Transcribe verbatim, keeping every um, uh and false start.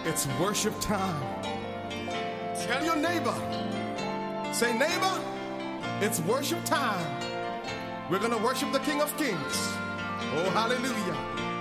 It's worship time. Tell your neighbor, say, neighbor, it's worship time. We're going to worship the King of Kings. Oh, hallelujah.